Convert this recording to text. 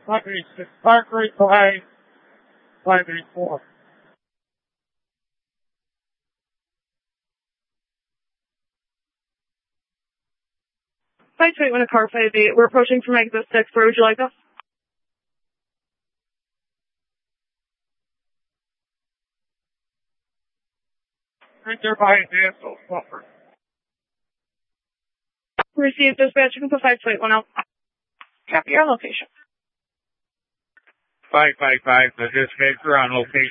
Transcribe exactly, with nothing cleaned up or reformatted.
five eight six, five three five, five eight four. five two eight one, a car five eight. We're approaching from exit six. Where would you like us? Right there by Danville, Buffer. Received dispatch. You can put five two eight one out. Copy your location. five five five, the dispatcher on location.